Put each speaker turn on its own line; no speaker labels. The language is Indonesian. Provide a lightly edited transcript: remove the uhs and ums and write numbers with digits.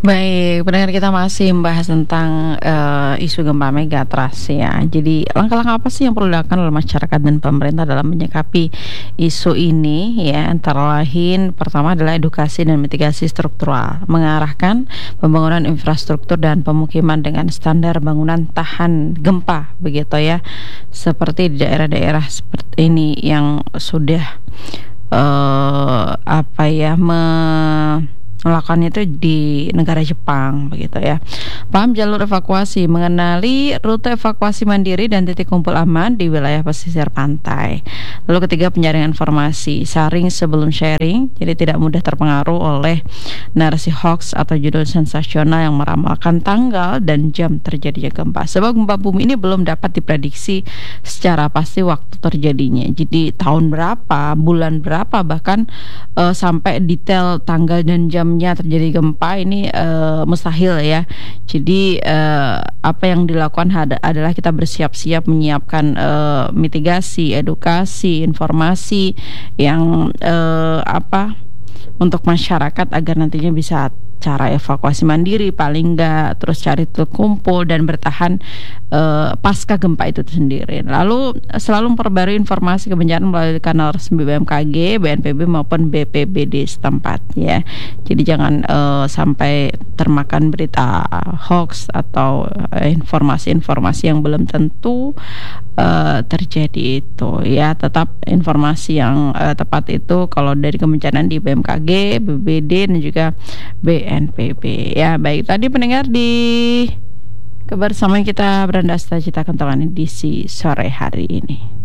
Baik, pendengar kita masih membahas tentang isu gempa megatrust ya. Jadi langkah-langkah apa sih yang perlu dilakukan oleh masyarakat dan pemerintah dalam menyikapi isu ini ya? Antara lain pertama adalah edukasi dan mitigasi struktural, mengarahkan pembangunan infrastruktur dan pemukiman dengan standar bangunan tahan gempa begitu ya. Seperti di daerah-daerah seperti ini yang sudah melakukannya itu di negara Jepang begitu ya. Paham jalur evakuasi, mengenali rute evakuasi mandiri dan titik kumpul aman di wilayah pesisir pantai. Lalu ketiga, penyaringan informasi, saring sebelum sharing, jadi tidak mudah terpengaruh oleh narasi hoax atau judul sensasional yang meramalkan tanggal dan jam terjadinya gempa. Sebab gempa bumi ini belum dapat diprediksi secara pasti waktu terjadinya. Jadi tahun berapa, bulan berapa, bahkan sampai detail tanggal dan jamnya terjadi gempa ini mustahil ya. Jadi apa yang dilakukan adalah kita bersiap-siap menyiapkan mitigasi, edukasi, informasi yang untuk masyarakat agar nantinya bisa cara evakuasi mandiri paling enggak, terus cari titik kumpul dan bertahan pasca gempa itu sendiri. Lalu selalu memperbarui informasi kebencanaan melalui kanal resmi BMKG, BNPB maupun BPBD setempat ya. Jadi jangan sampai termakan berita hoax atau informasi-informasi yang belum tentu terjadi itu ya. Tetap informasi yang tepat itu kalau dari kebencanaan di BMKG, BPBD dan juga BNPB ya. Baik, tadi pendengar di kebersamaan kita Beranda Cita Kentongan edisi sore hari ini.